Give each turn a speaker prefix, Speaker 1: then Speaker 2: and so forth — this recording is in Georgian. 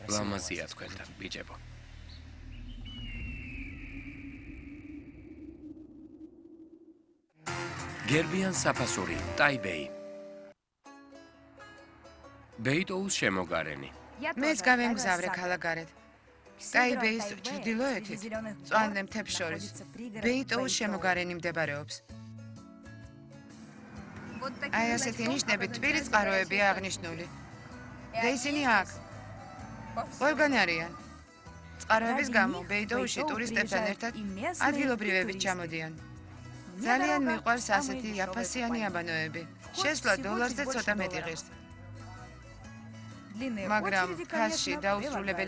Speaker 1: ლამაზია თქვენთან, ბიჭებო. გერბიან საფასური, ტაიბეი. ბეიტოუს შემოგარენი.
Speaker 2: მეც გავემგზავრე ქალაქგარეთ. ტაიბეის ჩრდილოეთით, მწვანე მთებს შორის, ბეიტოუს შემოგარენი მდებარეობს. აი ასეთი ნიშნებით თბილი წყაროებია აღნიშნული. და ისინი აქ. ყველგან არიან. წყაროების გამო ბეიტოუში ტურისტებთან ერთად ადგილობრივებიც ჩამოდიან. ძალიან მიყვარს ასეთი იაფასიანი აბანოები. შესვლა $1-ზე ცოტა მეტი ღირს. მაგრამ ფასში დაუსრულებელი